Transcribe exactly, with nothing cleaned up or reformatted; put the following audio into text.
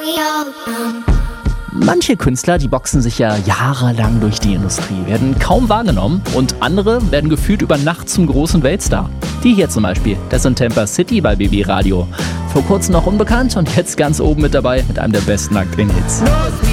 Manche Künstler, die boxen sich ja jahrelang durch die Industrie, werden kaum wahrgenommen und andere werden gefühlt über Nacht zum großen Weltstar. Die hier zum Beispiel, das sind Tampa City bei B B Radio. Vor kurzem noch unbekannt und jetzt ganz oben mit dabei mit einem der besten aktuellen Hits.